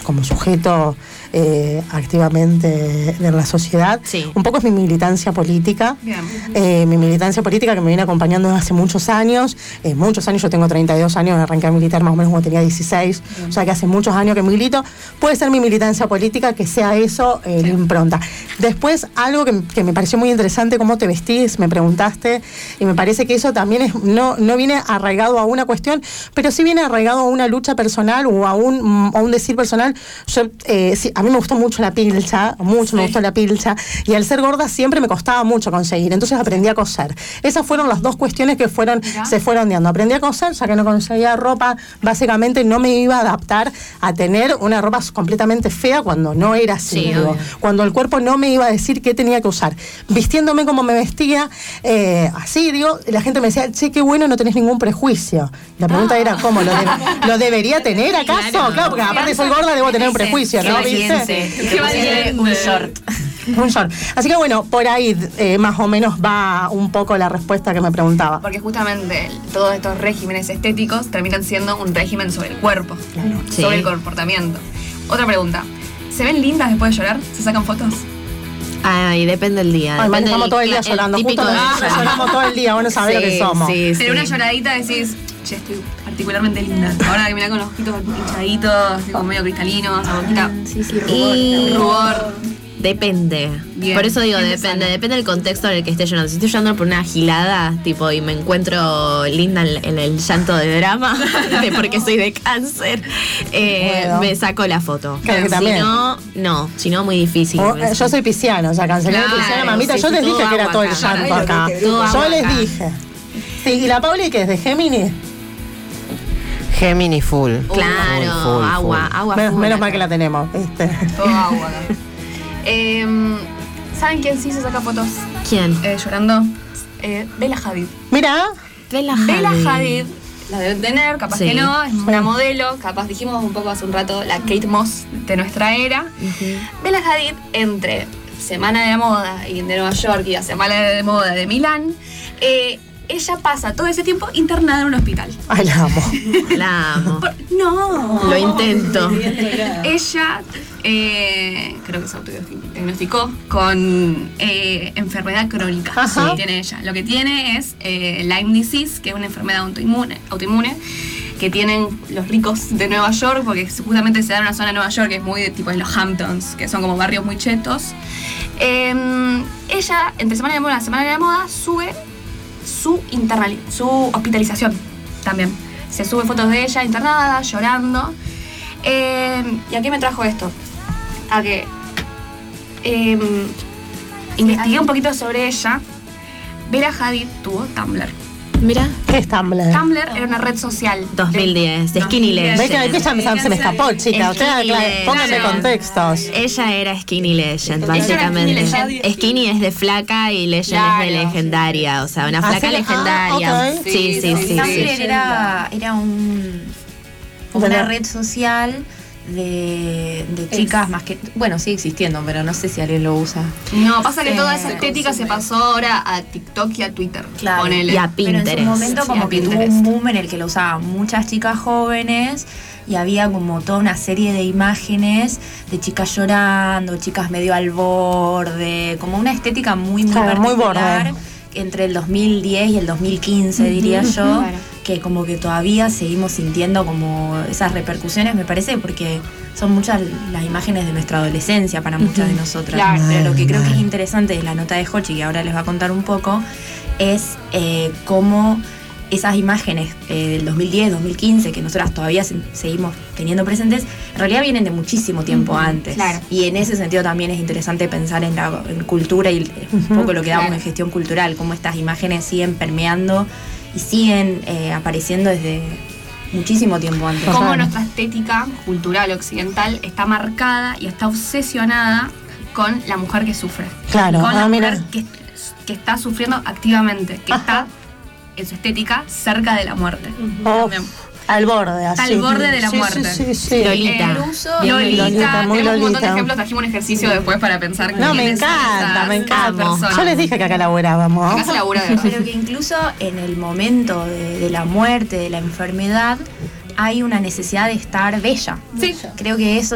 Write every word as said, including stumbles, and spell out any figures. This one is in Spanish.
como sujeto eh, activamente en la sociedad. Sí. Un poco es mi militancia política. Eh, mi militancia política que me viene acompañando desde hace muchos años. Eh, muchos años, yo tengo treinta y dos años, arranqué a militar más o menos cuando tenía dieciséis. Bien. O sea que hace muchos años que milito. Puede ser mi militancia política, que sea eso, eh, sí. la impronta. Después, algo que, que me pareció muy interesante, cómo te vestís, me preguntaste, y me parece que eso también es, no, no viene arraigado a una cuestión, pero sí viene arraigado a una lucha personal o a un, a un decir personal. Yo, eh, sí, a mí me gustó mucho la pilcha, mucho sí. me gustó la pilcha, y al ser gorda siempre me costaba mucho conseguir, entonces aprendí a coser. Esas fueron las dos cuestiones que fueron, se fueron dando. Aprendí a coser, ya que no conseguía ropa, básicamente no me iba a adaptar a tener una ropa completamente fea cuando no era así, sí, digo, cuando el cuerpo no me iba a decir qué tenía que usar. Vistiéndome como me vestía, eh, así, digo, la gente me decía, che, qué bueno, no tenés ningún prejuicio. La pregunta ah. era, ¿cómo? ¿Lo, de, ¿Lo debería tener acaso? Claro, claro, porque aparte soy gorda, debo tener un prejuicio, ¿no? ¿Viste? ¿Qué va a decir? Un short. Un short. Así que bueno, por ahí eh, más o menos va un poco la respuesta que me preguntaba. Porque justamente todos estos regímenes estéticos terminan siendo un régimen sobre el cuerpo, claro. sí. sobre el comportamiento. Otra pregunta, ¿se ven lindas después de llorar? ¿Se sacan fotos? Ay, depende del día. Ay, depende estamos del, todo el día el llorando. Justo nosotros lloramos todo el día, vos no sabés sí, lo que somos. Sí, Pero sí. una lloradita decís, che, estoy particularmente linda. Ahora que mirá con los ojitos hinchaditos, como medio cristalinos, la boquita. Sí, sí, rubor. Y... rubor. Depende. Bien. Por eso digo, depende. Sano. Depende del contexto en el que esté llorando. Si estoy llorando por una gilada, tipo, y me encuentro linda en, en el llanto de drama, de porque soy de cáncer, eh, bueno. me saco la foto. Claro que si también. no, no. Si no, muy difícil. O, eh, yo soy pisciano, o sea, cancelé claro, pisciana, mamita. Sí, yo sí, les dije que era todo el llanto acá. acá. Yo les acá. dije. Sí, ¿y la Pauli qué es? ¿De Géminis? Géminis full. Claro, full, full, agua, full. agua menos, full. Menos mal que la tenemos, ¿viste? Todo agua. Eh, ¿Saben quién sí se saca fotos? ¿Quién? Eh, llorando. Eh, Bella Hadid. Mira. Bella Hadid. Bella Hadid. La deben tener, capaz sí. que no. Es una modelo. Capaz dijimos un poco hace un rato la Kate Moss de nuestra era. Uh-huh. Bella Hadid, entre Semana de la Moda y de Nueva York y la Semana de Moda de Milán, eh, ella pasa todo ese tiempo internada en un hospital. Ay, la amo. La amo. Por, no. Lo intento. Ella, eh, creo que se autodiagnosticó con eh, enfermedad crónica. Ajá. Que tiene ella. Lo que tiene es eh, Lyme disease, que es una enfermedad autoinmune, autoinmune que tienen los ricos de Nueva York, porque justamente se da en una zona de Nueva York que es muy de, tipo en los Hamptons, que son como barrios muy chetos. Eh, ella, entre Semana de Moda y Semana de la Moda, sube su internali- su hospitalización también. Se sube fotos de ella internada, llorando. Eh, ¿Y a qué me trajo esto? A que eh, investigué un poquito sobre ella. Bella Hadid tuvo Tumblr. Mira. ¿Qué es Tumblr? Tumblr era una red social. dos mil diez, de Skinny Legend. ¿Ves que ya me, se me escapó, chica? Ustedes, claro, pónganme contextos. Ella era Skinny Legend, básicamente. Skinny, Legend. Skinny es de flaca y Legend claro. es de legendaria. O sea, una flaca ah, legendaria. Ah, okay. Sí, sí, sí. sí, Tumblr sí. era, era un, una red social de, de chicas más que... Bueno, sigue existiendo, pero no sé si alguien lo usa. No, pasa que toda esa estética se pasó ahora a TikTok y a Twitter. Claro. Ponele. Y a Pinterest. Pero en su momento como sí, que tuvo un boom en el que lo usaban muchas chicas jóvenes y había como toda una serie de imágenes de chicas llorando, chicas medio al borde, como una estética muy, muy claro, particular. Muy borde. Entre el dos mil diez y el dos mil quince, uh-huh, diría yo, claro. que como que todavía seguimos sintiendo como esas repercusiones, me parece, porque son muchas las imágenes de nuestra adolescencia para muchas uh-huh. de nosotras. Claro. Pero lo que creo que es interesante de la nota de Jochi, que ahora les va a contar un poco, es eh, cómo esas imágenes eh, del dos mil diez, dos mil quince, que nosotras todavía se, seguimos teniendo presentes, en realidad vienen de muchísimo tiempo uh-huh. antes. Claro. Y en ese sentido también es interesante pensar en la en cultura y un uh-huh. poco lo que damos claro. en gestión cultural, cómo estas imágenes siguen permeando y siguen eh, apareciendo desde muchísimo tiempo antes. Cómo nuestra estética cultural occidental está marcada y está obsesionada con la mujer que sufre. Claro. Con ah, la mira. mujer que, que está sufriendo activamente, que Ajá. está en su estética cerca de la muerte. Oh, al borde, así. Está al borde de la sí, muerte. Sí, sí, sí. Lolita. Eh, Lolita. Lolita, muy Tenemos Lolita. un montón de ejemplos, trajimos un ejercicio después para pensar No, quién me es encanta, esa, me encanta. esa Yo les dije que acá laburábamos. Acá se labura de verdad. Pero que incluso en el momento de, de la muerte, de la enfermedad, hay una necesidad de estar bella. Sí. Creo que eso